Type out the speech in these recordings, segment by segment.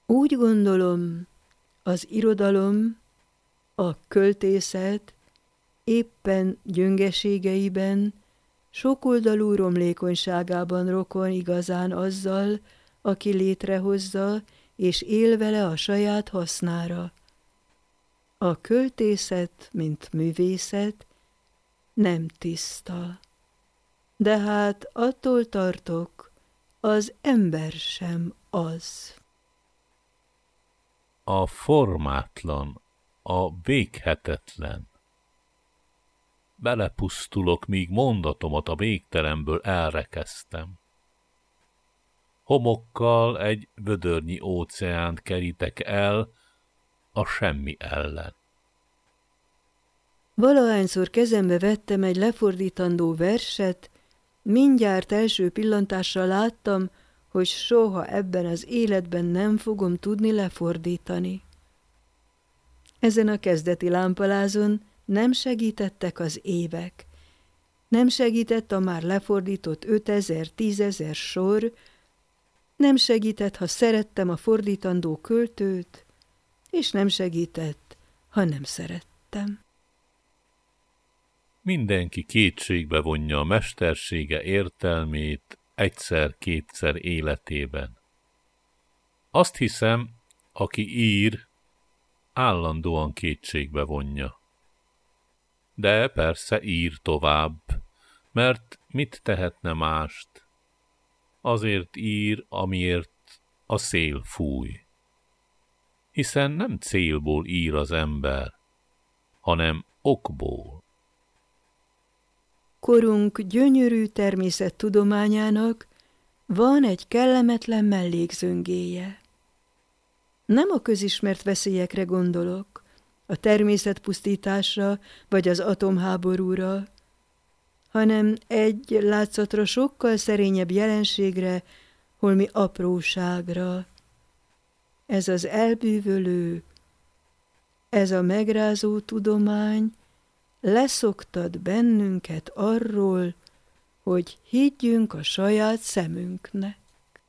Úgy gondolom, az irodalom, a költészet éppen gyöngeségeiben, sokoldalú romlékonyságában rokon igazán azzal, aki létrehozza és él vele a saját hasznára. A költészet, mint művészet, nem tiszta. De hát attól tartok, az ember sem az. A formátlan, a véghetetlen. Belepusztulok, míg mondatomat a végteremből elrekeztem. Homokkal egy vödörnyi óceánt kerítek el a semmi ellen. Valahányszor kezembe vettem egy lefordítandó verset, mindjárt első pillantásra láttam, hogy soha ebben az életben nem fogom tudni lefordítani. Ezen a kezdeti lámpalázon nem segítettek az évek. Nem segített a már lefordított 5000, 10 000 sor, nem segített, ha szerettem a fordítandó költőt, és nem segített, ha nem szerettem. Mindenki kétségbe vonja a mestersége értelmét egyszer-kétszer életében. Azt hiszem, aki ír, állandóan kétségbe vonja. De persze ír tovább, mert mit tehetne mást? Azért ír, amiért a szél fúj. Hiszen nem célból ír az ember, hanem okból. Korunk gyönyörű természettudományának van egy kellemetlen mellékzöngéje. Nem a közismert veszélyekre gondolok, a természetpusztításra vagy az atomháborúra, hanem egy látszatra sokkal szerényebb jelenségre, holmi apróságra. Ez az elbűvölő, ez a megrázó tudomány leszoktat bennünket arról, hogy higgyünk a saját szemünknek.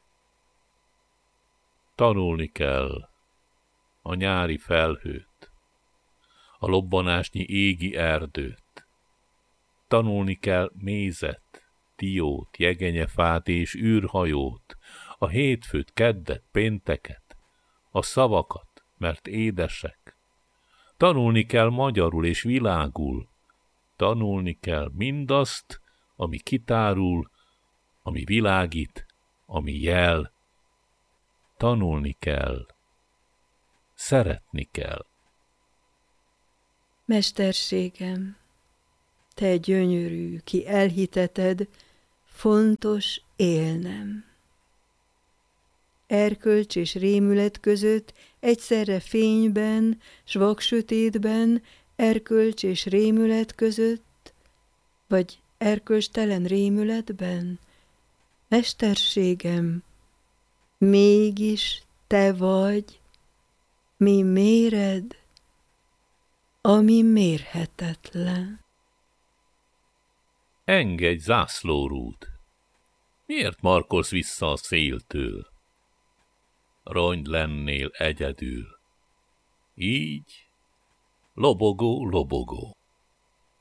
Tanulni kell a nyári felhőt, a lobbanásnyi égi erdőt. Tanulni kell mézet, diót, jegenyefát és űrhajót, a hétfőt, keddet, pénteket, a szavakat, mert édesek. Tanulni kell magyarul és világul. Tanulni kell mindazt, ami kitárul, ami világít, ami jel. Tanulni kell. Szeretni kell. Mesterségem, te gyönyörű, ki elhiteted, fontos élnem. Erkölcs és rémület között egyszerre fényben, s vaksötétben, erkölcs és rémület között, vagy erkölcstelen rémületben, mesterségem, mégis te vagy, mi méred, ami mérhetetlen. Engedj, zászlórúd! Miért markolsz vissza a széltől? Rongy lennél egyedül. Így, lobogó, lobogó.